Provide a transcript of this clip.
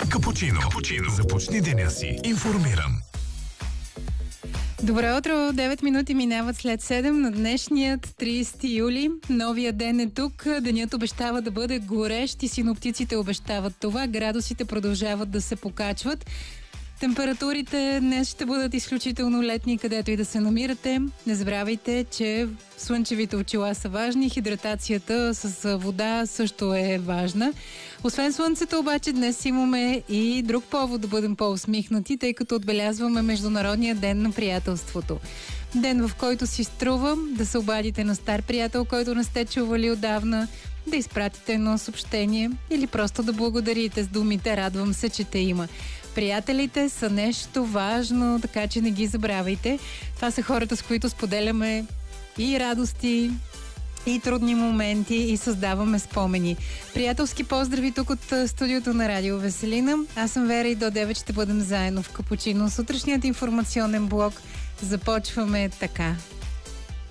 Капучино. Започни деня си информиран. Добро утро! 9 минути минават след 7 на днешният 30 юли. Новия ден е тук. Денят обещава да бъде горещ и синоптиците обещават това. Градусите продължават да се покачват. Температурите днес ще бъдат изключително летни, където и да се намирате. Не забравяйте, че слънчевите очила са важни. Хидратацията с вода също е важна. Освен слънцето, обаче, днес имаме и друг повод да бъдем по-усмихнати, тъй като отбелязваме Международния ден на приятелството. Ден, в който си струва да се обадите на стар приятел, който не сте чували отдавна, да изпратите едно съобщение или просто да благодарите с думите "Радвам се, че те има". Приятелите са нещо важно, така че не ги забравяйте. Това са хората, с които споделяме и радости, и трудни моменти, и създаваме спомени. Приятелски поздрави тук от студиото на Радио Веселина. Аз съм Вера и до 9 ще бъдем заедно в Капучино. Сутрешният информационен блок започваме така.